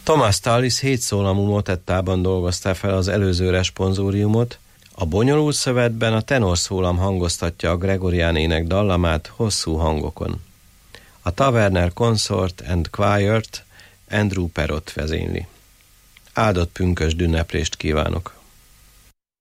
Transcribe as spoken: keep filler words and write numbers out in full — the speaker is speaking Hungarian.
Thomas Tallis hétszólamú motettában dolgozta fel az előző responsóriumot, a bonyolult szövetben a tenorszólam hangoztatja a gregorián ének dallamát hosszú hangokon. A Taverner Consort and Choirt Andrew Perrott vezényli. Áldott pünkösd ünneplést kívánok!